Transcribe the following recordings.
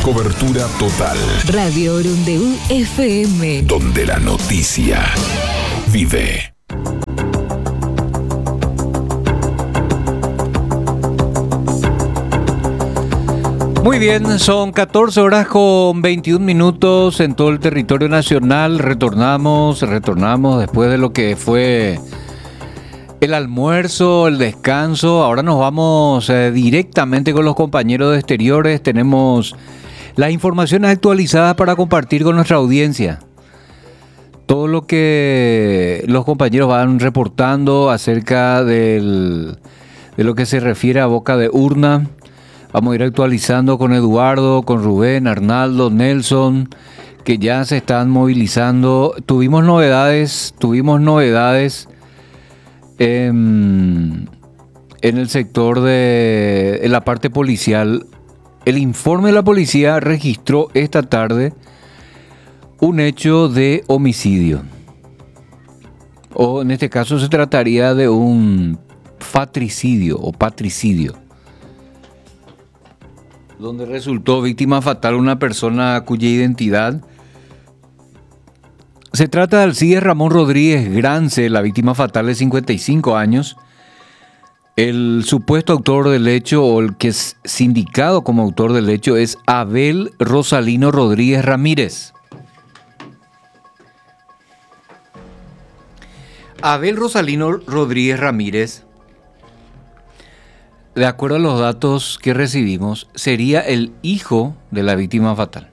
Cobertura total. Radio Orundeu FM. Donde la noticia vive. Muy bien, son 14 horas con 21 minutos en todo el territorio nacional. Retornamos después de lo que fue el almuerzo, el descanso. Ahora nos vamos directamente con los compañeros de exteriores. Tenemos las informaciones actualizadas para compartir con nuestra audiencia. Todo lo que los compañeros van reportando acerca de lo que se refiere a boca de urna. Vamos a ir actualizando con Eduardo, con Rubén, Arnaldo, Nelson, que ya se están movilizando. Tuvimos novedades en el sector en la parte policial. El informe de la policía registró esta tarde un hecho de homicidio. O en este caso se trataría de un fratricidio o patricidio, donde resultó víctima fatal una persona cuya identidad se trata de Alcides Ramón Rodríguez Grance, la víctima fatal de 55 años. El supuesto autor del hecho, o el que es sindicado como autor del hecho, es Abel Rosalino Rodríguez Ramírez. Abel Rosalino Rodríguez Ramírez, de acuerdo a los datos que recibimos, sería el hijo de la víctima fatal.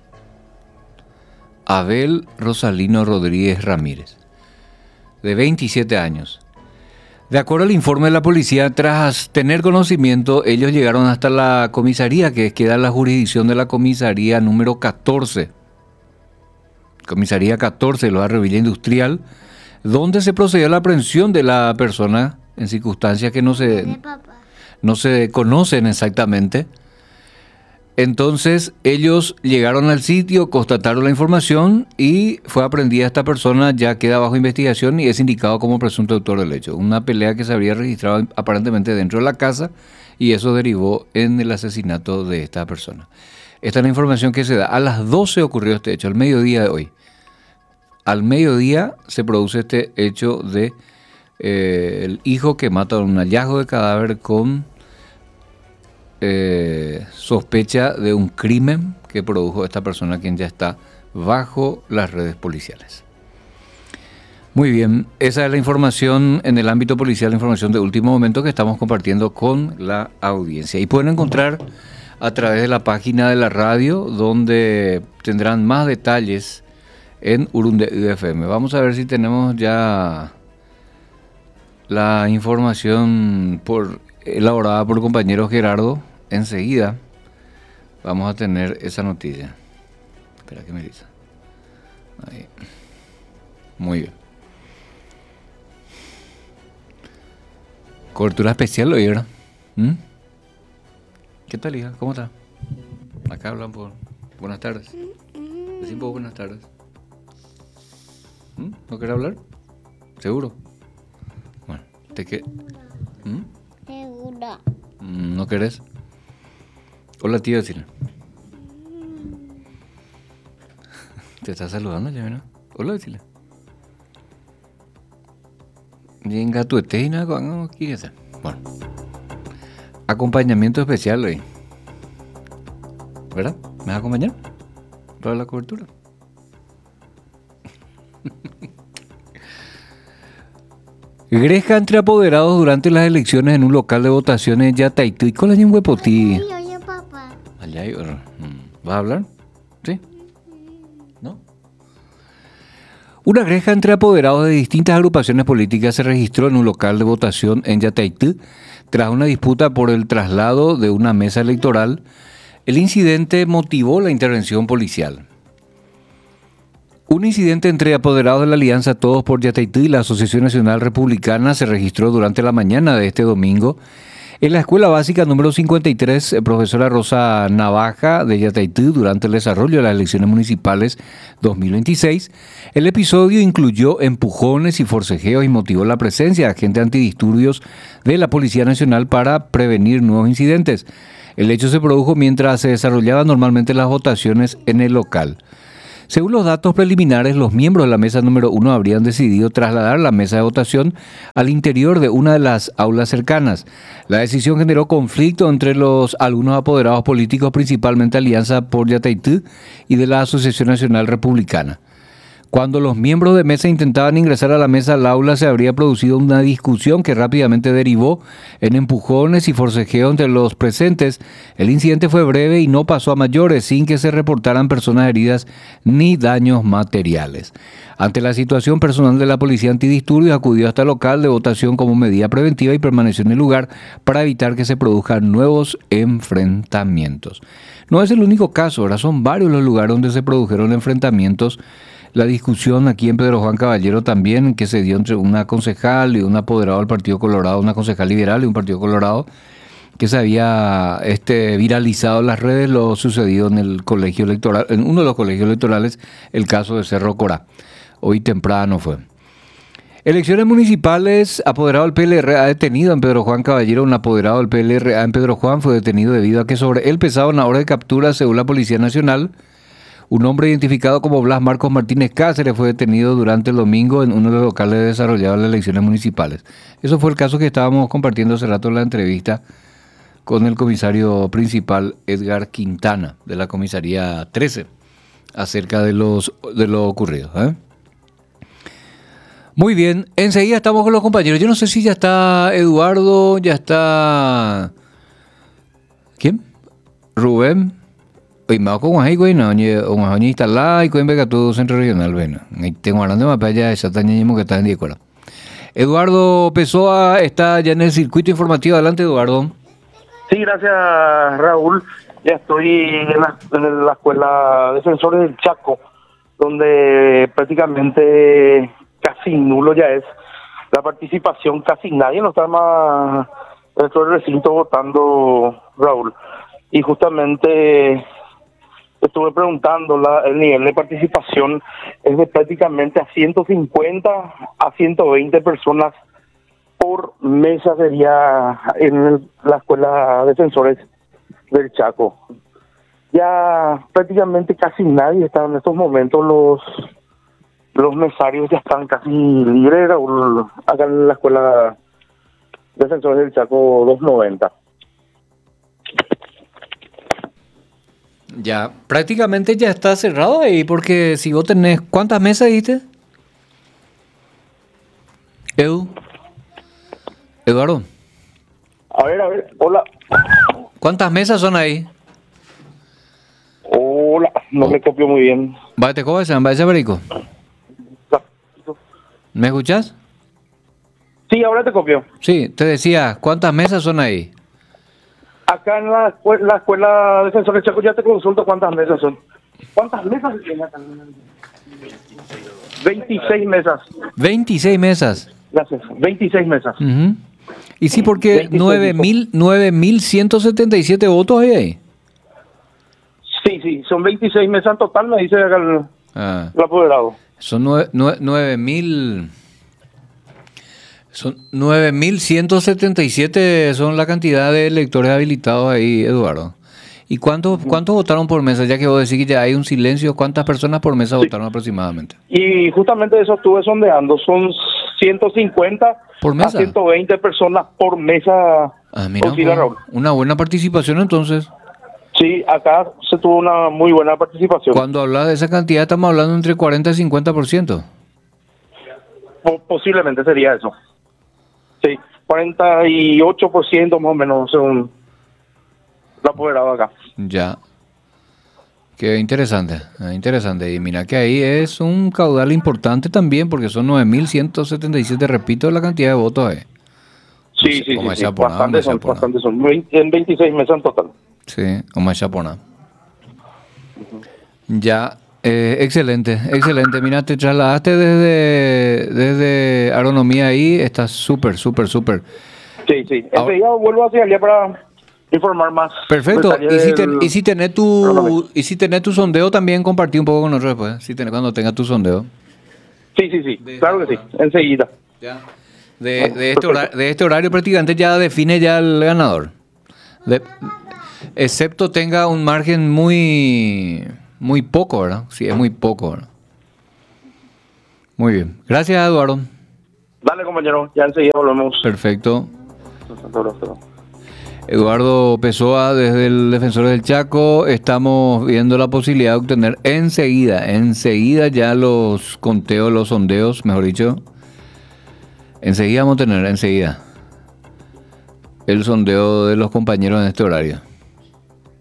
Abel Rosalino Rodríguez Ramírez, de 27 años. De acuerdo al informe de la policía, tras tener conocimiento, ellos llegaron hasta la comisaría, que queda en la jurisdicción de la comisaría número 14. Comisaría 14 de la Revilla Industrial, donde se procedió a la aprehensión de la persona en circunstancias que no se conocen exactamente. Entonces ellos llegaron al sitio, constataron la información y fue aprehendida esta persona. Ya queda bajo investigación y es indicado como presunto autor del hecho. Una pelea que se habría registrado aparentemente dentro de la casa y eso derivó en el asesinato de esta persona. Esta es la información que se da. A las 12 ocurrió este hecho, al mediodía de hoy. Al mediodía se produce este hecho de el hijo que mata un hallazgo de cadáver con sospecha de un crimen que produjo esta persona, quien ya está bajo las redes policiales. Muy bien, esa es la información en el ámbito policial, la información de último momento que estamos compartiendo con la audiencia. Y pueden encontrar a través de la página de la radio, donde tendrán más detalles en Orundeu FM. Vamos a ver si tenemos ya la información elaborada por el compañero Gerardo. Enseguida vamos a tener esa noticia. Espera, ¿qué me dice? Ahí. Muy bien. Cobertura especial, ¿lo oyeron? ¿Qué tal, hija? ¿Cómo está? Acá hablan por... Buenas tardes. Decimos buenas tardes. ¿No querés hablar? ¿Seguro? Bueno, Seguro. ¿No querés? Hola, tío, decirle. Te está saludando ya, ¿no? Hola, decirle. Venga, tu estéina, ¿qué quieres hacer? Bueno. Acompañamiento especial hoy. ¿Verdad? ¿Me vas a acompañar? Para la cobertura. Greja entre apoderados durante las elecciones en un local de votaciones en Yataitú. ¿Y cuál es un huepotí? Oye, papá. Allá hay... ¿Vas a hablar? ¿Sí? ¿No? Una greja entre apoderados de distintas agrupaciones políticas se registró en un local de votación en Yataitú tras una disputa por el traslado de una mesa electoral. El incidente motivó la intervención policial. Un incidente entre apoderados de la Alianza Todos por Yataitú y la Asociación Nacional Republicana se registró durante la mañana de este domingo en la Escuela Básica número 53, profesora Rosa Navaja de Yataitú, durante el desarrollo de las elecciones municipales 2026. El episodio incluyó empujones y forcejeos y motivó la presencia de agentes antidisturbios de la Policía Nacional para prevenir nuevos incidentes. El hecho se produjo mientras se desarrollaban normalmente las votaciones en el local. Según los datos preliminares, los miembros de la mesa número 1 habrían decidido trasladar la mesa de votación al interior de una de las aulas cercanas. La decisión generó conflicto entre los algunos apoderados políticos, principalmente Alianza por Yataití y de la Asociación Nacional Republicana. Cuando los miembros de mesa intentaban ingresar a la mesa al aula, se habría producido una discusión que rápidamente derivó en empujones y forcejeo entre los presentes. El incidente fue breve y no pasó a mayores, sin que se reportaran personas heridas ni daños materiales. Ante la situación, personal de la Policía Antidisturbios acudió hasta el local de votación como medida preventiva y permaneció en el lugar para evitar que se produzcan nuevos enfrentamientos. No es el único caso, ahora son varios los lugares donde se produjeron enfrentamientos. La discusión aquí en Pedro Juan Caballero también, que se dio entre una concejal y un apoderado del Partido Colorado, una concejal liberal y un Partido Colorado, que se había viralizado en las redes lo sucedido en el colegio electoral, en uno de los colegios electorales, el caso de Cerro Corá. Hoy temprano fue. Elecciones municipales, apoderado del PLRA detenido en Pedro Juan Caballero. Un apoderado del PLRA en Pedro Juan fue detenido debido a que sobre él pesaba una orden de captura según la Policía Nacional. Un hombre identificado como Blas Marcos Martínez Cáceres fue detenido durante el domingo en uno de los locales desarrollados en las elecciones municipales. Eso fue el caso que estábamos compartiendo hace rato en la entrevista con el comisario principal Edgar Quintana de la comisaría 13 acerca de lo ocurrido. Muy bien, enseguida estamos con los compañeros. Yo no sé si ya está Eduardo, ya está... ¿Quién? Rubén. Hoy me hago con ahí, güey, no, un instalado y con todo centro regional, bueno. Tengo hablando más para allá, esa taña que está en Diécola. Eduardo Pessoa está ya en el circuito informativo. Adelante, Eduardo. Sí, gracias, Raúl. Ya estoy en la escuela Defensores del Chaco, donde prácticamente casi nulo ya es la participación, casi nadie no está más dentro del recinto votando, Raúl. Y justamente estuve preguntando, el nivel de participación es de prácticamente a 150 a 120 personas por mesa, sería en la escuela Defensores del Chaco. Ya prácticamente casi nadie está en estos momentos, los mesarios ya están casi libres, Raúl, acá en la escuela Defensores del Chaco 290. Ya, prácticamente ya está cerrado ahí, porque si vos tenés... ¿Cuántas mesas dijiste? Eduardo. A ver, hola. ¿Cuántas mesas son ahí? Hola, no me copio muy bien. Vaya, ¿cómo se llama? Berico. ¿Me escuchás? Sí, ahora te copio. Sí, te decía, ¿cuántas mesas son ahí? Acá en la escuela Defensores Chaco ya te consulto cuántas mesas son. ¿Cuántas mesas tiene acá? 26 mesas. 26 mesas. Gracias, 26 mesas. Uh-huh. Y sí, porque 9.177 votos hay ahí. Sí, son 26 mesas en total, me dice acá el apoderado. Son 9.000... Son 9.177 son la cantidad de electores habilitados ahí, Eduardo. ¿Y cuántos votaron por mesa? Ya que vos decís que ya hay un silencio, ¿cuántas personas por mesa votaron aproximadamente? Y justamente eso estuve sondeando, son 150 ¿por mesa? A 120 personas por mesa. Mira, una buena participación entonces. Sí, acá se tuvo una muy buena participación. Cuando hablas de esa cantidad estamos hablando entre 40 y 50%. Posiblemente sería eso. Sí, 48% más o menos según la apoderado acá. Ya. Qué interesante, interesante. Y mira que ahí es un caudal importante también, porque son 9.177, repito, la cantidad de votos. Sí, bastantes son. En 26 meses en total. Sí, o más chapona. Ya. Excelente. Mira, te trasladaste desde agronomía ahí, está súper. Sí. Enseguida vuelvo hacia allá para informar más. Perfecto. Y si tenés tu sondeo, también compartí un poco con nosotros después, cuando tengas tu sondeo. Sí, claro que sí, enseguida. Ya. De este horario prácticamente ya define ya el ganador. excepto tenga un margen muy poco, ¿verdad? Sí, es muy poco, ¿verdad? Muy bien. Gracias, Eduardo. Dale, compañero, ya enseguida volvemos. Perfecto. Eduardo Pessoa, desde el Defensor del Chaco, estamos viendo la posibilidad de obtener enseguida ya los conteos, los sondeos, mejor dicho. Enseguida vamos a tener, el sondeo de los compañeros en este horario.